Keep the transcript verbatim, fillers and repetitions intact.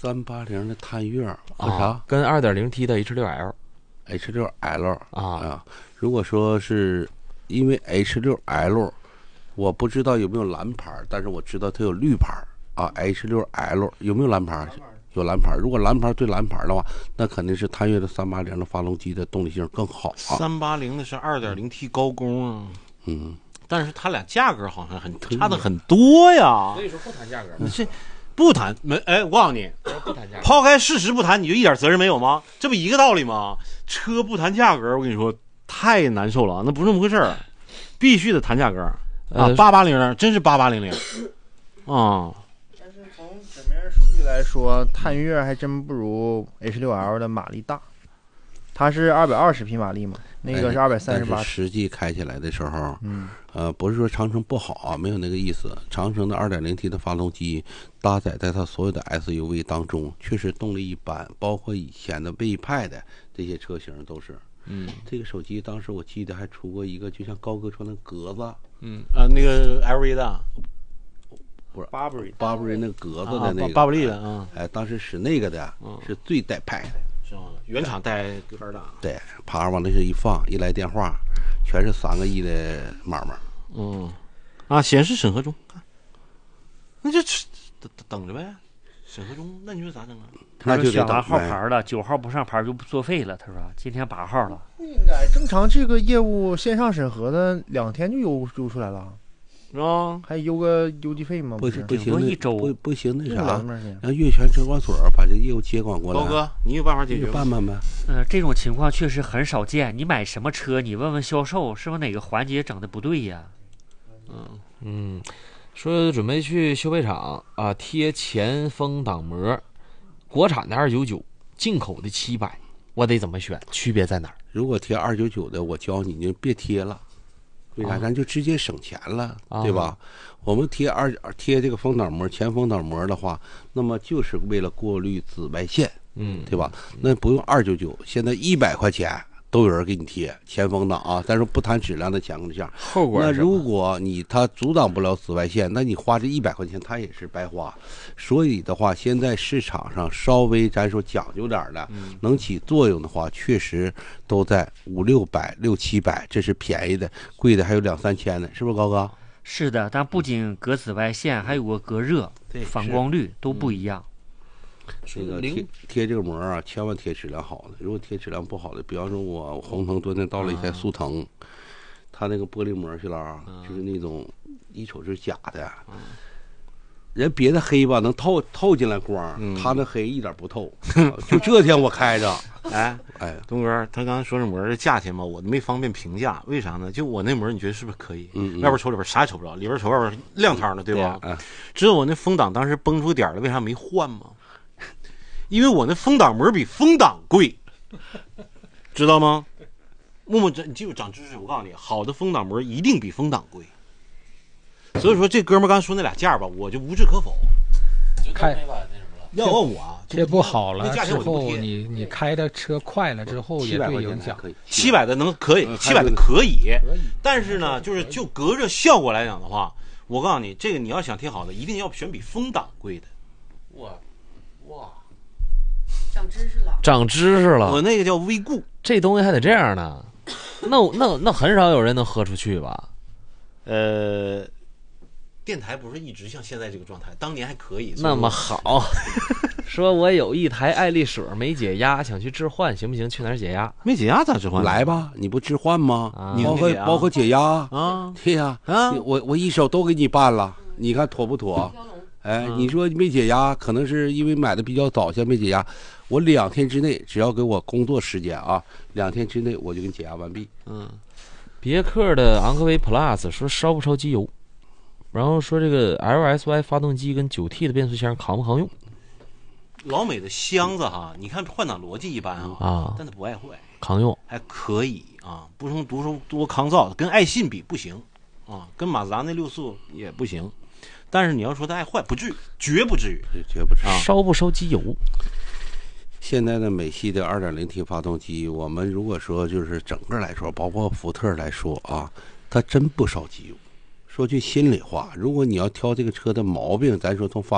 三八零的探岳和啥、 啊？跟 二点零 T 的 H 六 L。H 六 L 啊啊，如果说是因为 H 六 L， 我不知道有没有蓝牌，但是我知道它有绿牌啊。H 六 L 有没有蓝牌？有蓝牌。如果蓝牌对蓝牌的话，那肯定是探岳的三八零的发动机的动力性更好啊。 三八零的是 二点零 T 高功啊， 嗯， 但是它俩价格好像很差的很多呀。 所以说不谈价格， 你这不谈没？哎，我告诉你， 不谈价格， 抛开事实不谈，你就一点责任没有吗？这不一个道理吗？车不谈价格，我跟你说太难受了，那不是那么回事儿，必须得谈价格啊！八八零真是八八零零啊。 但是从纸面数据来说，探岳还真不如 H 六 L 的马力大，它是二百二十匹马力嘛，那个是二百三十八。 实际开起来的时候， 嗯， 呃，不是说长城不好啊，没有那个意思。长城的 二点零 T 的发动机搭载在它所有的 S U V 当中，确实动力一般，包括以前的魏派的这些车型都是。 嗯， 这个手机当时我记得还出过一个，就像高哥说那格子， 嗯啊，那个 L V 的， 不是巴布瑞， 巴布瑞那个格子的那个， 巴布利的啊， 哎，当时使那个的，是最带派的， 是吧？原厂带杆的， 对，啪往那是一放，一来电话，全是三个亿的码码。 嗯，啊，显示审核中，看，那就等等着呗，审核中，那你说咋整啊？ 那就选完号牌了，九号不上牌就不作废了。他说今天八号了， 应该正常。这个业务线上审核的两天就邮邮出来了， 是吧？ 还邮个邮寄费吗？ 不是不行， 一周不不行那啥，让粤泉车管所把这业务接管过来。 高哥，你有办法解决？ 办办呗。 呃，这种情况确实很少见。你买什么车，你问问销售，是不是哪个环节整的不对呀？ 嗯嗯，说准备去修配厂啊贴前风挡膜，国产的二九九，进口的七百，我得怎么选？区别在哪儿？ 如果贴二九九的，我教你，你就别贴了，为啥？咱就直接省钱了， 啊、 对吧？我们贴二贴这个风挡膜，前风挡膜的话，那么就是为了过滤紫外线， 嗯， 对吧？那不用二九九，现在一百块钱。都有人给你贴前风挡啊，但是不谈质量的情况下， 后果那如果你它阻挡不了紫外线，那你花这一百块钱它也是白花。所以的话，现在市场上稍微咱说讲究点的， 嗯、 能起作用的话，确实都在五六百、六七百，这是便宜的，贵的还有两三千的，是不是高哥？ 是的，但不仅隔紫外线，还有个隔热、反光率都不一样。 那个贴贴这个膜啊，千万贴质量好的。如果贴质量不好的，比方说我红腾昨天到了一台速腾，嗯、它那个玻璃膜去了啊，嗯、就是那种一瞅就是假的。嗯、人别的黑吧能透透进来光，嗯、他那黑一点不透。就这天我开着， 哎哎，东哥，他刚才说这膜的价钱吧，我没方便评价，为啥呢？就我那膜，你觉得是不是可以？ 嗯， 外边瞅里边啥也瞅不着，里边瞅外边亮堂的，对吧？ 对啊、 知道我那风挡当时崩出点了，为啥没换吗？因为我那风挡膜比风挡贵，知道吗？默默，你记住长知识。我告诉你，好的风挡膜一定比风挡贵。所以说，这哥们刚才说那俩价吧，我就无置可否。 开要问我啊， 这不好了之后， 你你你开的车快了之后也会影响。 七百的能可以，七百的可以，但是呢，就是就隔热效果来讲的话，我告诉你，这个你要想贴好的，一定要选比风挡贵的。 哇哇！ 长知识了， 长知识了。 我那个叫微固， 这东西还得这样呢。那那那很少有人能喝出去吧？ 呃，电台不是一直像现在这个状态，当年还可以。 那么好，说我有一台爱丽水没解压，想去置换，行不行？去哪儿解压？ 没解压咋置换？ 来吧，你不置换吗？ 啊、 包括包括解压啊， 对呀啊， 我我一手都给你办了，你看妥不妥？哎，你说没解压，可能是因为买的比较早，先没解压。我两天之内，只要给我工作时间啊，两天之内我就给你解压完毕。 嗯，别克的昂科威 Plus 说烧不烧机油，然后说这个 L S Y 发动机跟 九 T 的变速箱扛不扛用？ 老美的箱子哈，你看换挡逻辑一般啊， 啊， 但它不爱坏， 扛用还可以啊，不从独说多抗造，跟爱信比不行啊，跟马自达那六速也不行。但是你要说它爱坏，不至于，绝不至于， 绝不至于。 啊、烧不烧机油？ 现在的美系的 二点零 T 发动机，我们如果说就是整个来说，包括福特来说啊，它真不烧机油。说句心里话，如果你要挑这个车的毛病，咱说从发